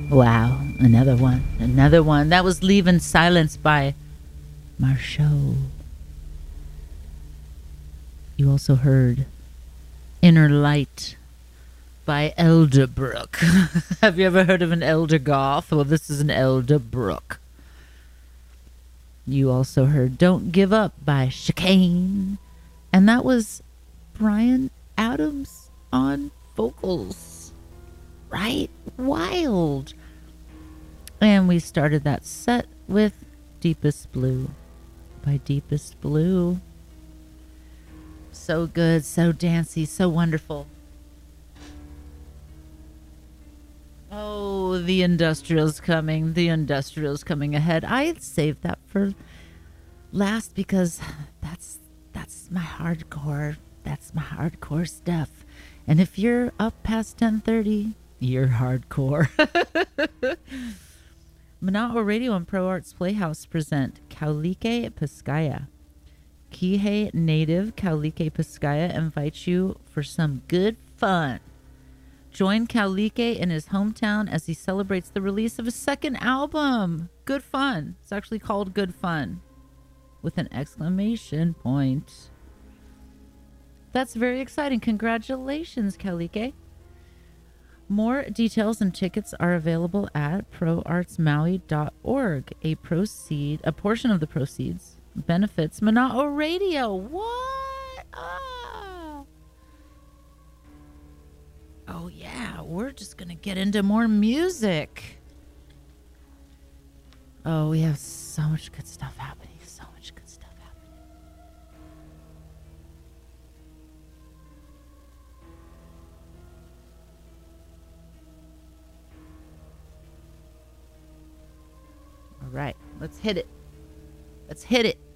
Wow, another one. Another one. That was Leave in Silence by Marshall. You also heard Inner Light by Elderbrook. Have you ever heard of an Elder Goth? Well, this is an Elderbrook. You also heard Don't Give Up by Chicane. And that was Brian Adams on vocals. Right? Wild. And we started that set with Deepest Blue by Deepest Blue. So good, so dancey, so wonderful. Oh, the industrial's coming. The industrial's coming ahead. I saved that for last because that's my hardcore. That's my hardcore stuff. And if you're up past 10:30, you're hardcore. Mana'o Radio and Pro Arts Playhouse present Kaulike Paskaya. Kihei native Kaulike Paskaya invites you for some good fun. Join Kaulike in his hometown as he celebrates the release of his second album. Good fun. It's actually called Good Fun with an exclamation point. That's very exciting. Congratulations, Kaulike. More details and tickets are available at proartsmaui.org. A portion of the proceeds benefits Mana'o Radio. What? Oh, yeah. We're just going to get into more music. Oh, we have so much good stuff happening. So much good stuff happening. All right. Let's hit it. Let's hit it.